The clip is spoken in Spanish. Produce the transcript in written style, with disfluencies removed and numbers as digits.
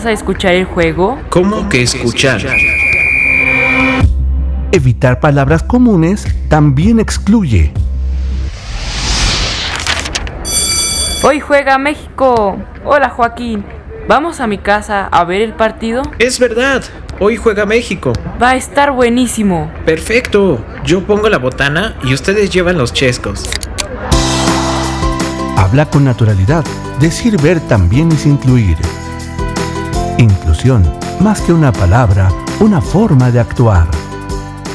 ¿Vas a escuchar el juego? ¿Cómo que escuchar? Evitar palabras comunes también excluye. Hoy juega México. Hola Joaquín, ¿vamos a mi casa a ver el partido? Es verdad, hoy juega México. Va a estar buenísimo. Perfecto, yo pongo la botana y ustedes llevan los chescos. Habla con naturalidad. Decir ver también es incluir. Inclusión, más que una palabra, una forma de actuar.